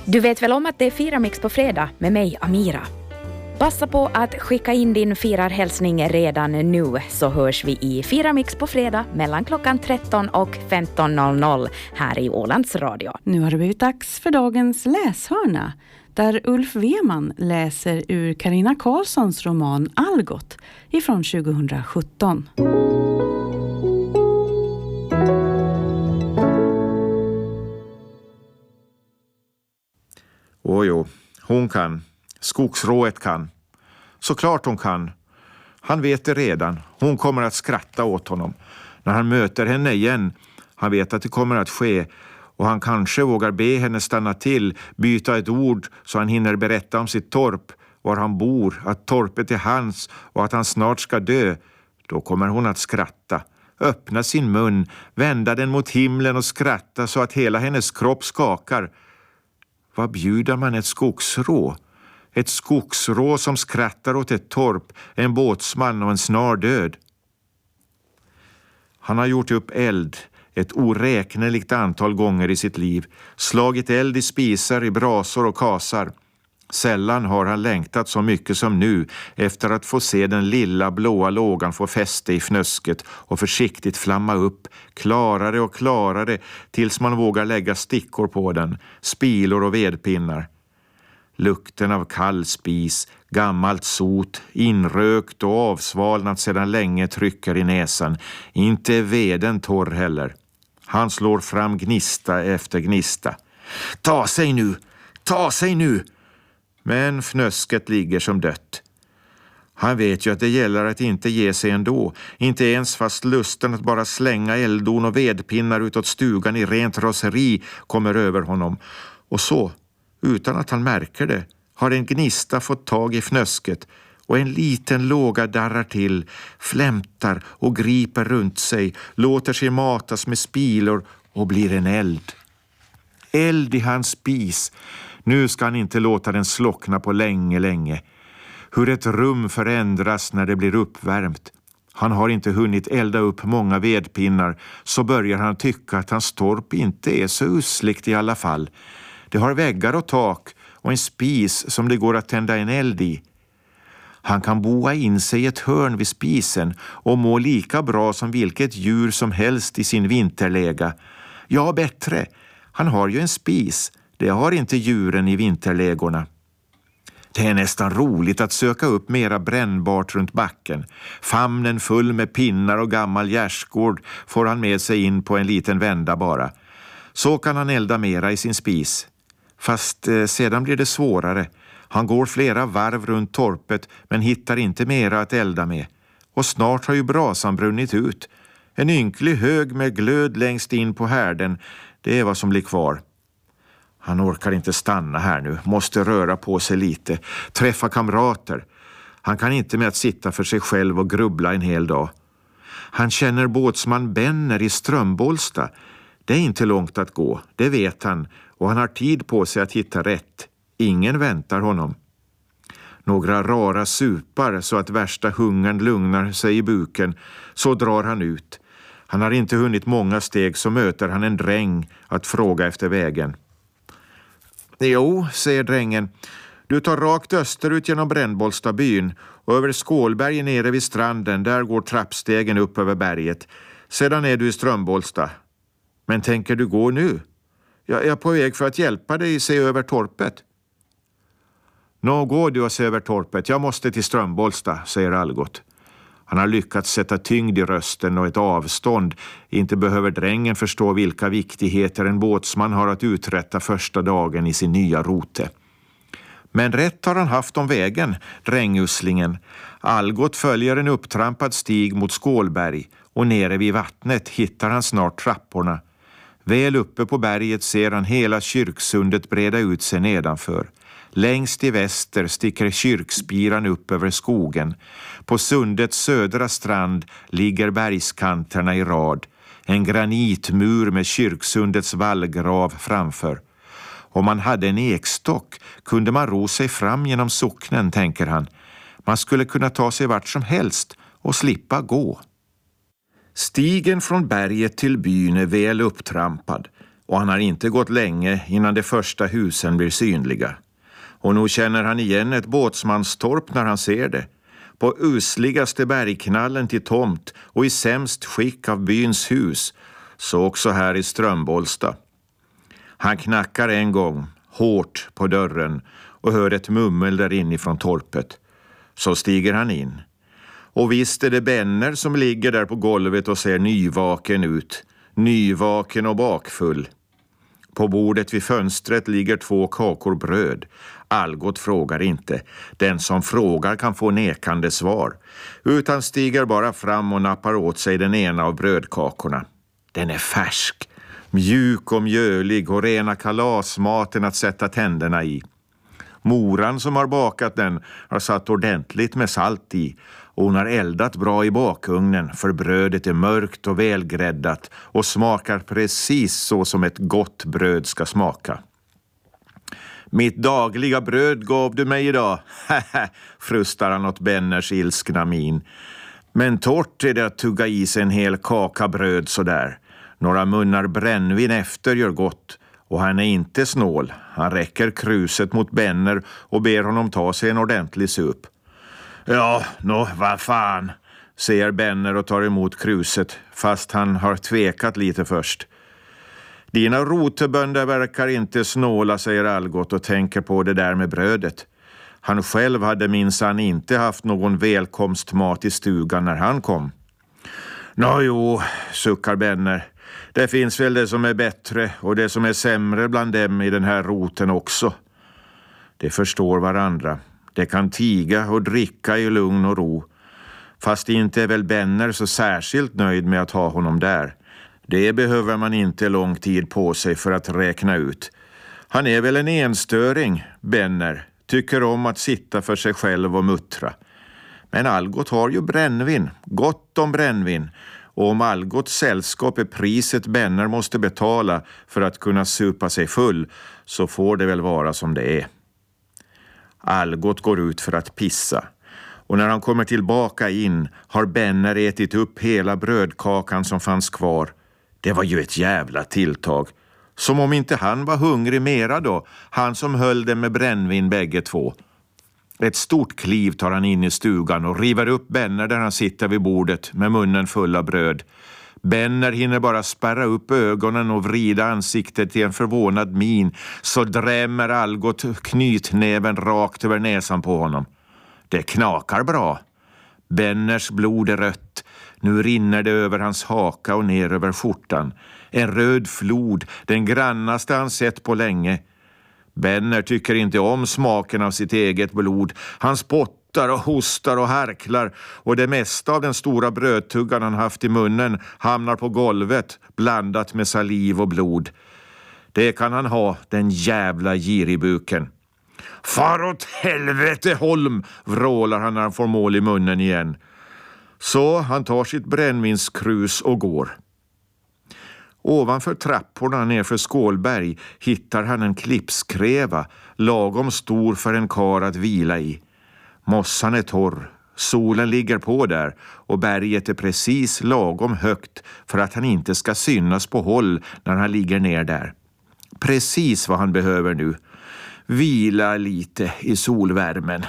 Du vet väl om att det är Firamix på fredag med mig, Amira. Passa på att skicka in din firarhälsning redan nu, så hörs vi i Firamix på fredag mellan klockan 13 och 15.00 här i Ålands Radio. Nu har det blivit dags för dagens läshörna, där Ulf Weman läser ur Carina Karlssons roman Algot ifrån 2017. Åjo, hon kan. Skogsrået kan. Såklart hon kan. Han vet det redan. Hon kommer att skratta åt honom. När han möter henne igen, han vet att det kommer att ske. Och han kanske vågar be henne stanna till, byta ett ord så han hinner berätta om sitt torp, var han bor, att torpet är hans och att han snart ska dö. Då kommer hon att skratta. Öppna sin mun, vända den mot himlen och skratta så att hela hennes kropp skakar. Vad bjuder man ett skogsrå? Ett skogsrå som skrattar åt ett torp, en båtsman och en snar död. Han har gjort upp eld ett oräkneligt antal gånger i sitt liv. Slagit eld i spisar, i brasor och kasar. Sällan har han längtat så mycket som nu efter att få se den lilla blåa lågan få fäste i fnösket och försiktigt flamma upp, klarare och klarare tills man vågar lägga stickor på den, spilor och vedpinnar. Lukten av kall spis, gammalt sot, inrökt och avsvalnat sedan länge trycker i näsan. Inte är veden torr heller. Han slår fram gnista efter gnista. Ta sig nu! Ta sig nu! Men fnösket ligger som dött. Han vet ju att det gäller att inte ge sig ändå. Inte ens fast lusten att bara slänga eldon och vedpinnar utåt stugan i rent raseri kommer över honom. Och så, utan att han märker det, har en gnista fått tag i fnösket och en liten låga darrar till, flämtar och griper runt sig, låter sig matas med spilor och blir en eld. Eld i hans spis. Nu ska han inte låta den slockna på länge. Hur ett rum förändras när det blir uppvärmt. Han har inte hunnit elda upp många vedpinnar, så börjar han tycka att hans torp inte är så usligt i alla fall. Det har väggar och tak och en spis som det går att tända en eld i. Han kan boa in sig i ett hörn vid spisen och må lika bra som vilket djur som helst i sin vinterläga. Ja, bättre. Han har ju en spis. Det har inte djuren i vinterlägorna. Det är nästan roligt att söka upp mera brännbart runt backen. Famnen full med pinnar och gammal gärdsgård får han med sig in på en liten vända bara. Så kan han elda mera i sin spis. Fast sedan blir det svårare. Han går flera varv runt torpet men hittar inte mera att elda med. Och snart har ju brasan brunnit ut. En ynklig hög med glöd längst in på härden, det är vad som blir kvar. Han orkar inte stanna här nu, måste röra på sig lite, träffa kamrater. Han kan inte med att sitta för sig själv och grubbla en hel dag. Han känner båtsman Benner i Strömbolsta. Det är inte långt att gå, det vet han, och han har tid på sig att hitta rätt. Ingen väntar honom. Några rara supar så att värsta hungern lugnar sig i buken, så drar han ut. Han har inte hunnit många steg så möter han en dräng att fråga efter vägen. Jo, säger drängen. Du tar rakt österut genom Brännbollstabyn och över Skålberg nere vid stranden. Där går trappstegen upp över berget. Sedan är du i Strömbollsta. Men tänker du gå nu? Jag är på väg för att hjälpa dig se över torpet. Nå, går du och se över torpet. Jag måste till Strömbollsta, säger Algot. Han har lyckats sätta tyngd i rösten och ett avstånd. Inte behöver drängen förstå vilka viktigheter en båtsman har att uträtta första dagen i sin nya rote. Men rätt har han haft om vägen, drängusslingen. Algot följer en upptrampad stig mot Skålberg och nere vid vattnet hittar han snart trapporna. Väl uppe på berget ser han hela kyrksundet breda ut sig nedanför. Längst i väster sticker kyrkspiran upp över skogen. På sundets södra strand ligger bergskanterna i rad. En granitmur med kyrksundets vallgrav framför. Om man hade en ekstock kunde man ro sig fram genom socknen, tänker han. Man skulle kunna ta sig vart som helst och slippa gå. Stigen från berget till byn är väl upptrampad. Och han har inte gått länge innan de första husen blir synliga. Och nu känner han igen ett båtsmanstorp när han ser det. På usligaste bergknallen till tomt och i sämst skick av byns hus, så också här i Strömbollsta. Han knackar en gång, hårt på dörren, och hör ett mummel där inifrån torpet. Så stiger han in. Och visst är det Benner som ligger där på golvet och ser nyvaken ut. Nyvaken och bakfull. På bordet vid fönstret ligger 2 kakor bröd. Algot frågar inte. Den som frågar kan få nekande svar. Utan stiger bara fram och nappar åt sig den ena av brödkakorna. Den är färsk, mjuk och mjölig och rena kalasmaten att sätta tänderna i. Moran som har bakat den har satt ordentligt med salt i. Och hon har eldat bra i bakugnen, för brödet är mörkt och välgräddat och smakar precis så som ett gott bröd ska smaka. Mitt dagliga bröd gav du mig idag, frustar han åt Benners ilskna min. Men torrt är det att tugga i sig en hel kaka bröd sådär. Några munnar brännvin efter gör gott. Och han är inte snål. Han räcker kruset mot Benner och ber honom ta sig en ordentlig sup. Ja, vad fan, säger Benner och tar emot kruset, fast han har tvekat lite först. Dina rotebönder verkar inte snåla, säger Algot och tänker på det där med brödet. Han själv hade minsann inte haft någon välkomstmat i stugan när han kom. Jo, suckar Benner. Det finns väl det som är bättre och det som är sämre bland dem i den här roten också. De förstår varandra. De kan tiga och dricka i lugn och ro. Fast inte är väl Benner så särskilt nöjd med att ha honom där. Det behöver man inte lång tid på sig för att räkna ut. Han är väl en enstöring, Benner. Tycker om att sitta för sig själv och muttra. Men Algot har ju brännvin, gott om brännvin. Och om Algots sällskap är priset Benner måste betala för att kunna supa sig full, så får det väl vara som det är. Algot går ut för att pissa. Och när han kommer tillbaka in har Benner ätit upp hela brödkakan som fanns kvar. Det var ju ett jävla tilltag. Som om inte han var hungrig mera då, han som höll det med brännvin bägge två. Ett stort kliv tar han in i stugan och river upp Benner där han sitter vid bordet med munnen full av bröd. Benner hinner bara spärra upp ögonen och vrida ansiktet till en förvånad min, så drämmer Algot knytnäven rakt över näsan på honom. Det knakar bra. Benners blod är rött. Nu rinner det över hans haka och ner över skjortan. En röd flod, den grannaste han sett på länge. Benner tycker inte om smaken av sitt eget blod. Han spottar och hostar och harklar, och det mesta av den stora brödtuggan han haft i munnen hamnar på golvet blandat med saliv och blod. Det kan han ha, den jävla giribuken. Far åt helvete, Holm, vrålar han när han får mål i munnen igen. Så han tar sitt brännvinskrus och går. Ovanför trapporna nerför Skålberg hittar han en klippskreva, lagom stor för en kar att vila i. Mossan är torr, solen ligger på där och berget är precis lagom högt för att han inte ska synas på håll när han ligger ner där. Precis vad han behöver nu. Vila lite i solvärmen.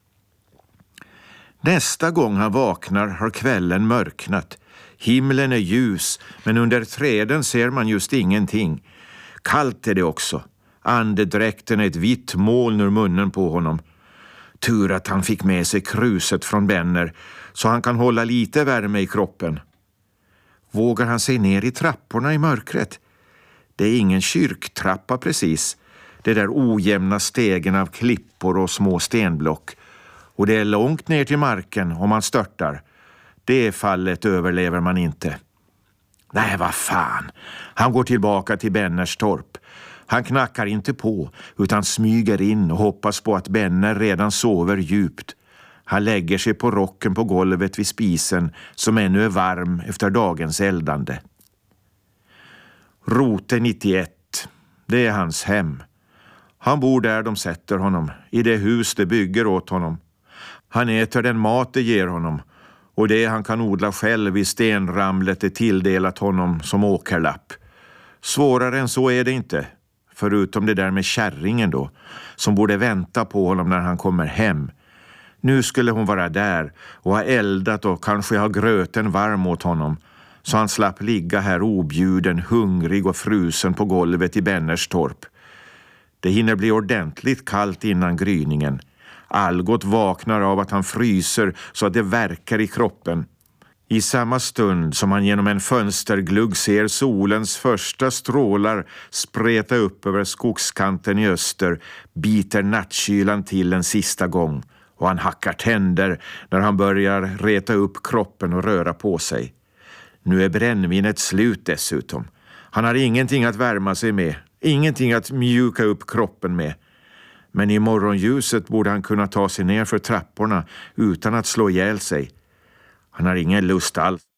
Nästa gång han vaknar har kvällen mörknat. Himlen är ljus, men under träden ser man just ingenting. Kallt är det också. Andedräkten är ett vitt moln ur munnen på honom. Tur att han fick med sig kruset från Benner, så han kan hålla lite värme i kroppen. Vågar han sig ner i trapporna i mörkret? Det är ingen kyrktrappa precis. Det där ojämna stegen av klippor och små stenblock. Och det är långt ner till marken om man störtar. Det fallet överlever man inte. Nej, vad fan. Han går tillbaka till Benners torp. Han knackar inte på, utan smyger in och hoppas på att Benner redan sover djupt. Han lägger sig på rocken på golvet vid spisen, som ännu är varm efter dagens eldande. Rote 91. Det är hans hem. Han bor där de sätter honom, i det hus de bygger åt honom. Han äter den mat de ger honom, och det han kan odla själv i stenramlet är tilldelat honom som åkerlapp. Svårare än så är det inte. Förutom det där med kärringen då, som borde vänta på honom när han kommer hem. Nu skulle hon vara där och ha eldat och kanske ha gröten varm åt honom, så han slapp ligga här objuden, hungrig och frusen på golvet i Bennerstorp. Det hinner bli ordentligt kallt innan gryningen. Algot vaknar av att han fryser så att det värkar i kroppen. I samma stund som han genom en fönsterglugg ser solens första strålar spreta upp över skogskanten i öster, biter nattkylan till en sista gång, och han hackar tänder när han börjar reta upp kroppen och röra på sig. Nu är brännvinet slut dessutom. Han har ingenting att värma sig med, ingenting att mjuka upp kroppen med. Men i morgonljuset borde han kunna ta sig ner för trapporna utan att slå ihjäl sig. Han har ingen lust alls